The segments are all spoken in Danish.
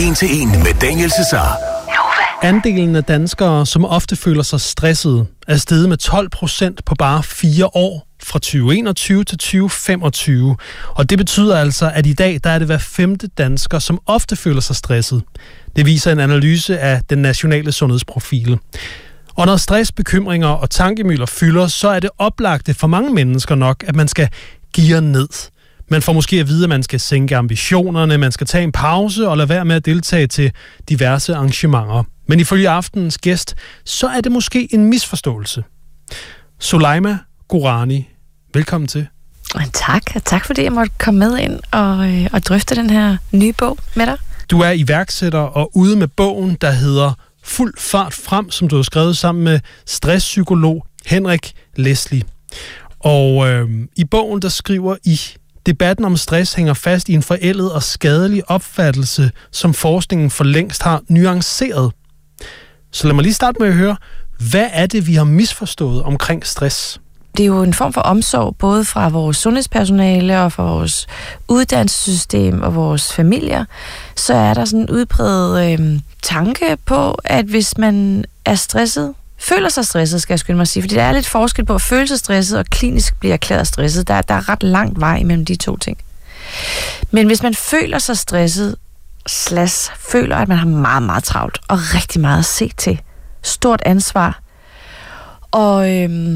1 til 1 med Daniel Cesar. Andelen af danskere, som ofte føler sig stressede, er steget med 12% på bare 4 år fra 2021 til 2025. Og det betyder altså, at i dag der er det hver 5. dansker, som ofte føler sig stresset. Det viser en analyse af den nationale sundhedsprofil. Og når stress, bekymringer og tankemylder fylder, så er det oplagte for mange mennesker nok, at man skal geare ned. Man får måske at vide, at man skal sænke ambitionerne, man skal tage en pause og lade være med at deltage til diverse arrangementer. Men ifølge aftenens gæst, så er det måske en misforståelse. Soulaima Gourani, velkommen til. Tak fordi jeg måtte komme med ind og drøfte den her nye bog med dig. Du er iværksætter og ude med bogen, der hedder Fuld fart frem, som du har skrevet sammen med stresspsykolog Henrik Leslie. Og i bogen, der skriver I: debatten om stress hænger fast i en forældet og skadelig opfattelse, som forskningen for længst har nuanceret. Så lad mig lige starte med at høre, hvad er det, vi har misforstået omkring stress? Det er jo en form for omsorg, både fra vores sundhedspersonale og fra vores uddannelsessystem og vores familier. Så er der sådan en udbredt tanke på, at hvis man er stresset, føler sig stresset, skal jeg skynde mig at sige, fordi der er lidt forskel på at føle sig stresset og klinisk blive erklæret stresset. Der er ret langt vej mellem de to ting. Men hvis man føler sig stresset, føler, at man har meget, meget travlt og rigtig meget at se til, stort ansvar, og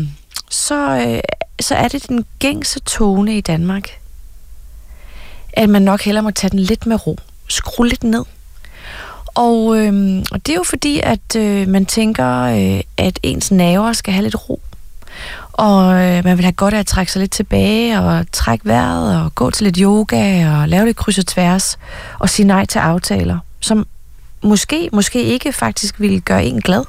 så er det den gængse tone i Danmark, at man nok hellere må tage den lidt med ro, skrue lidt ned. Og det er jo fordi, at man tænker, at ens nerver skal have lidt ro. Og man vil have godt af at trække sig lidt tilbage og trække vejret og gå til lidt yoga og lave lidt kryds og tværs og sige nej til aftaler, som måske ikke faktisk vil gøre en glad.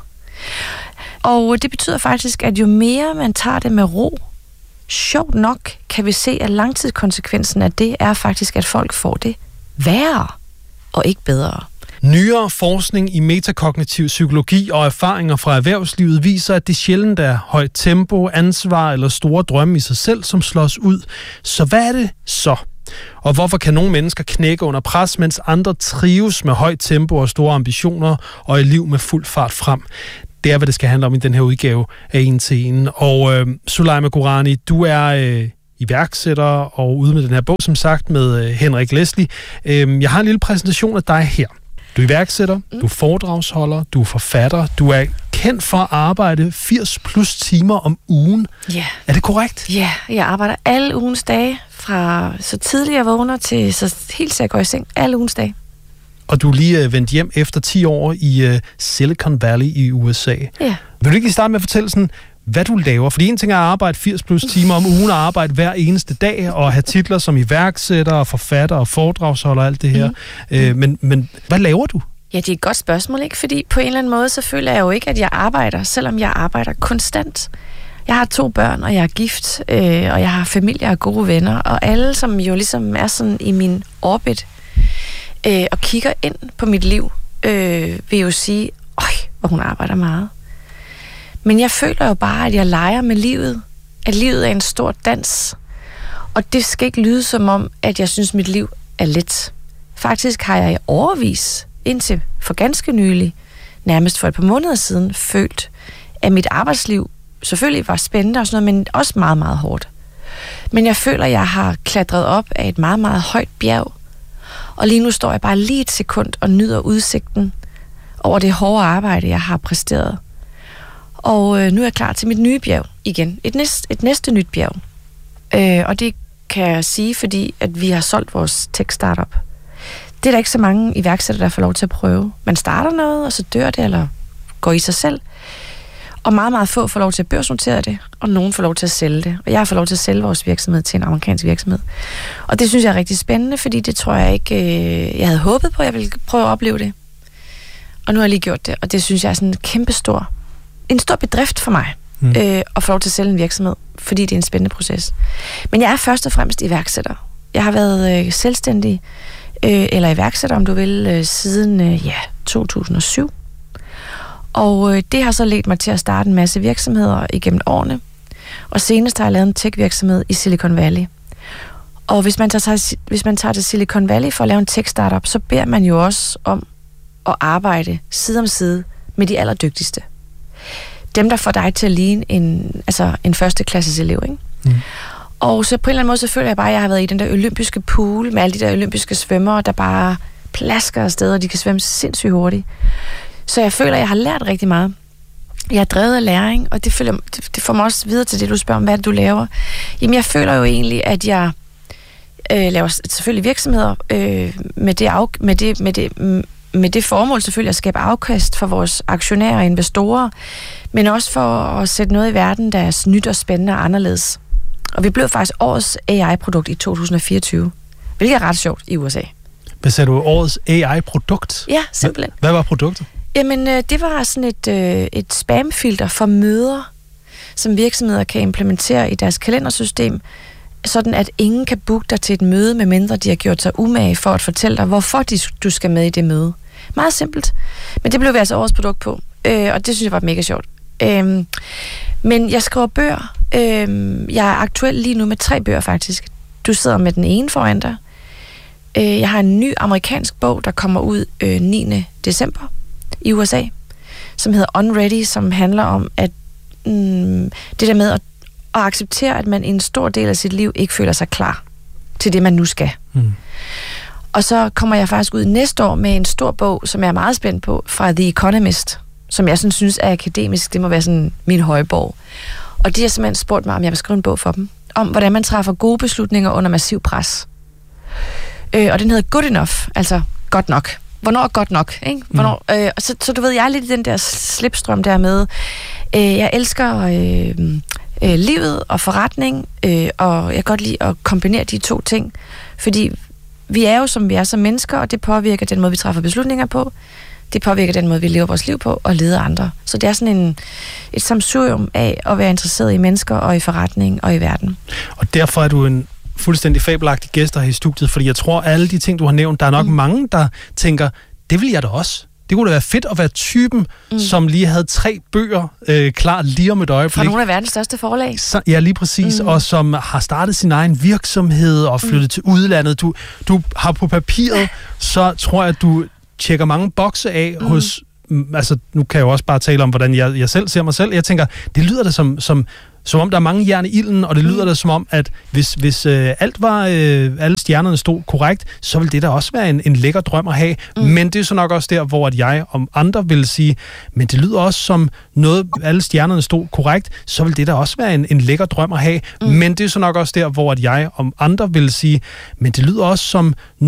Og det betyder faktisk, at jo mere man tager det med ro, sjovt nok kan vi se, at langtidskonsekvensen af det er faktisk, at folk får det værre og ikke bedre. Nyere forskning i metakognitiv psykologi og erfaringer fra erhvervslivet viser, at det sjældent er højt tempo, ansvar eller store drømme i sig selv, som slås ud. Så hvad er det så? Og hvorfor kan nogle mennesker knække under pres, mens andre trives med højt tempo og store ambitioner og et liv med fuld fart frem? Det er, hvad det skal handle om i den her udgave af 1 til 1. Og Soulaima Gourani, du er iværksætter og ude med den her bog, som sagt, med Henrik Leslie. Jeg har en lille præsentation af dig her. Du er iværksætter, du er foredragsholder, du er forfatter, du er kendt for at arbejde 80 plus timer om ugen. Ja. Er det korrekt? Ja, jeg arbejder alle ugens dage, fra så tidligt jeg vågner til så helt til jeg går i seng, alle ugens dage. Og du er lige vendt hjem efter 10 år i Silicon Valley i USA. Ja. Vil du ikke lige starte med at fortælle sådan, hvad du laver? Fordi en ting er at arbejde 80 plus timer om ugen og arbejde hver eneste dag og have titler som iværksætter og forfatter og foredragsholder og alt det her. Men hvad laver du? Ja, det er et godt spørgsmål, ikke? Fordi på en eller anden måde, så føler jeg jo ikke, at jeg arbejder, selvom jeg arbejder konstant. Jeg har 2 børn, og jeg er gift, og jeg har familie og gode venner, og alle, som jo ligesom er sådan i min orbit, og kigger ind på mit liv, vil jo sige, hvor hun arbejder meget. Men jeg føler jo bare, at jeg leger med livet. At livet er en stor dans. Og det skal ikke lyde som om, at jeg synes, mit liv er let. Faktisk har jeg i årevis, indtil for ganske nylig, nærmest for et par måneder siden, følt, at mit arbejdsliv selvfølgelig var spændende og sådan noget, men også meget, meget hårdt. Men jeg føler, at jeg har klatret op af et meget, meget højt bjerg. Og lige nu står jeg bare lige et sekund og nyder udsigten over det hårde arbejde, jeg har præsteret. Og nu er jeg klar til mit nye bjerg igen. Et næste nyt bjerg. Og det kan jeg sige, fordi at vi har solgt vores tech-startup. Det er der ikke så mange iværksættere, der får lov til at prøve. Man starter noget, og så dør det, eller går i sig selv. Og meget, meget få får lov til at børsnotere det, og nogen får lov til at sælge det. Og jeg har fået lov til at sælge vores virksomhed til en amerikansk virksomhed. Og det synes jeg er rigtig spændende, fordi det tror jeg ikke, jeg havde håbet på, at jeg ville prøve at opleve det. Og nu har jeg lige gjort det, og det synes jeg er sådan en stor bedrift for mig, at få lov til at sælge en virksomhed, fordi det er en spændende proces. Men jeg er først og fremmest iværksætter. Jeg har været selvstændig, eller iværksætter, om du vil, siden 2007. Og det har så ledt mig til at starte en masse virksomheder igennem årene. Og senest har jeg lavet en tech-virksomhed i Silicon Valley. Og hvis man tager til Silicon Valley for at lave en tech-startup, så beder man jo også om at arbejde side om side med de allerdygtigste. Dem, der får dig til at ligne en førsteklasses elev, ikke? Mm. Og så på en eller anden måde, så føler jeg bare, at jeg har været i den der olympiske pool med alle de der olympiske svømmere, der bare plasker afsted, og de kan svømme sindssygt hurtigt. Så jeg føler, at jeg har lært rigtig meget. Jeg er drevet af læring, og det får mig også videre til det, du spørger om, hvad du laver. Jamen, jeg føler jo egentlig, at jeg laver selvfølgelig virksomheder med det formål selvfølgelig at skabe afkast for vores aktionærer og investorer, men også for at sætte noget i verden, der er nyt og spændende og anderledes. Og vi blev faktisk årets AI-produkt i 2024, hvilket er ret sjovt i USA. Hvad sagde du? Årets AI-produkt? Ja, simpelthen. Hvad var produktet? Jamen, det var sådan et spamfilter for møder, som virksomheder kan implementere i deres kalendersystem, sådan at ingen kan booke dig til et møde, medmindre de har gjort sig umage for at fortælle dig, hvorfor du skal med i det møde. Meget simpelt. Men det blev vi altså årets produkt på, og det synes jeg var mega sjovt. Men jeg skriver bøger. Jeg er aktuel lige nu med 3 bøger, faktisk. Du sidder med den ene foran dig. Jeg har en ny amerikansk bog, der kommer ud 9. december i USA, som hedder Unready, som handler om, at det der med at acceptere, at man i en stor del af sit liv ikke føler sig klar til det, man nu skal. Mm. Og så kommer jeg faktisk ud næste år med en stor bog, som jeg er meget spændt på, fra The Economist, som jeg sådan synes er akademisk. Det må være sådan min højborg. Og de har simpelthen spurgt mig, om jeg vil skrive en bog for dem, om hvordan man træffer gode beslutninger under massiv pres. Og den hedder Good Enough, altså godt nok. Hvornår er godt nok, ikke? Hvornår, så du ved, jeg er lidt i den der slipstrøm der med, jeg elsker livet og forretning, og jeg kan godt lide at kombinere de 2 ting, fordi vi er jo, som vi er som mennesker, og det påvirker den måde, vi træffer beslutninger på, det påvirker den måde, vi lever vores liv på, og leder andre. Så det er sådan et sammensurium af at være interesseret i mennesker, og i forretning, og i verden. Og derfor er du en fuldstændig fabelagtig gæst her i studiet, fordi jeg tror, alle de ting, du har nævnt, der er nok mange, der tænker, det vil jeg da også. Det kunne da være fedt at være typen, som lige havde 3 bøger klar lige om et øjeblik. Fra nogle af verdens største forlag. Ja, lige præcis. Og som har startet sin egen virksomhed og flyttet til udlandet. Du har på papiret, så tror jeg, at du tjekker mange bokse af hos... Altså, nu kan jeg jo også bare tale om, hvordan jeg selv ser mig selv. Jeg tænker, det lyder da som om der er mange jern i ilden, og det lyder da som om, at hvis alle stjernerne stod korrekt, så ville det da også være en lækker drøm at have. Men det er så nok også der, hvor at jeg om andre vil sige, men det lyder også som noget, alle stjernerne stod korrekt, så ville det da også være en lækker drøm at have. Men det er så nok også der, hvor at jeg om andre vil sige, men det lyder også som